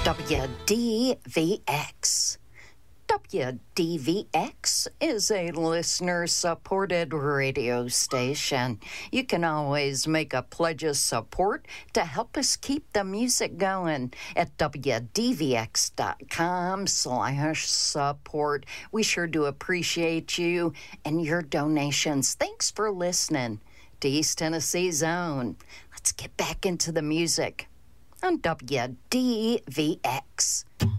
WDVX. WDVX is a listener-supported radio station. You can always make a pledge of support to help us keep the music going at WDVX.com/support. We sure do appreciate you and your donations. Thanks for listening to East Tennessee Zone. Let's get back into the music on WDVX.